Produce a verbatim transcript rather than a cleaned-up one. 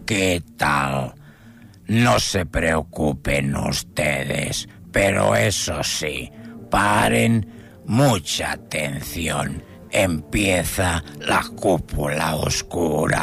¿Qué tal? No se preocupen ustedes, pero eso sí, paren, mucha atención. Empieza la cúpula oscura.